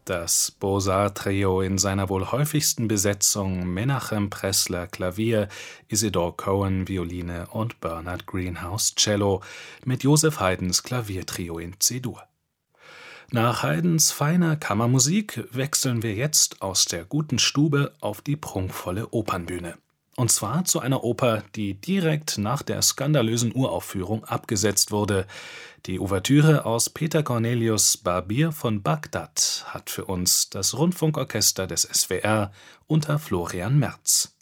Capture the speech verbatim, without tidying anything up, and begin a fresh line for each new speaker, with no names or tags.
Das Beaux-Arts-Trio in seiner wohl häufigsten Besetzung Menachem Pressler Klavier, Isidore Cohen Violine und Bernard Greenhouse Cello mit Joseph Haydns Klaviertrio in C-Dur. Nach Haydns feiner Kammermusik wechseln wir jetzt aus der guten Stube auf die prunkvolle Opernbühne. Und zwar zu einer Oper, die direkt nach der skandalösen Uraufführung abgesetzt wurde. Die Ouvertüre aus Peter Cornelius' Barbier von Bagdad hat für uns das Rundfunkorchester des S W R unter Florian Merz.